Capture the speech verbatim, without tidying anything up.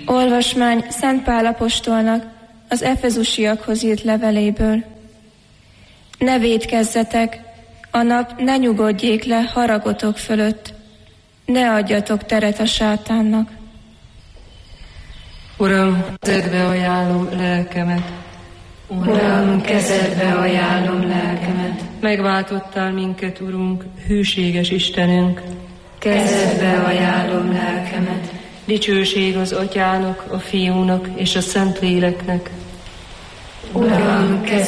Olvasmány Szent Pál apostolnak az efezusiakhoz írt leveléből. Ne vétkezzetek, a nap ne nyugodjék le haragotok fölött, ne adjatok teret a sátánnak. Uram, kezedbe ajánlom lelkemet. Uram, kezedbe ajánlom lelkemet. Megváltottál minket, Urunk, hűséges Istenünk. Kezedbe ajánlom lelkemet. Dicsőség az Atyának, a Fiúnak és a Szentléleknek. Uram, kezedbe